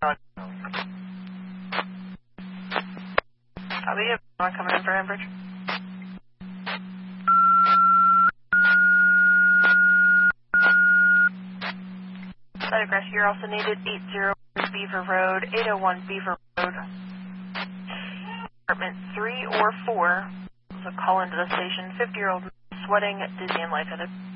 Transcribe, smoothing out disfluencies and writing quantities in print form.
I'll be coming in for Ambridge. Site of rescue, you're also needed 801 Beaver Road, 801 Beaver Road. Apartment 3 or 4. So call into the station, 50-year-old sweating, dizzy and lightheaded.